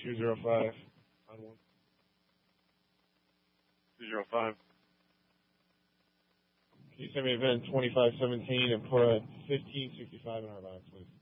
205. On one. 205. Can you send me event 2517 and put 1565 in our box, please?